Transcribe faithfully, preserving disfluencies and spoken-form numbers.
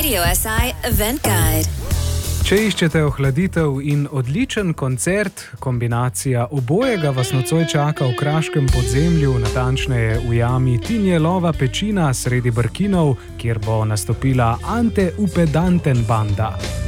Radio S I Event Guide. Če iščete ohladitev in odličen koncert, kombinacija obojega vas nocoj čaka v kraškem podzemlju, natančneje v jami Tinjelova pečina sredi Brkinov, kjer bo nastopila Ante Upedanten banda.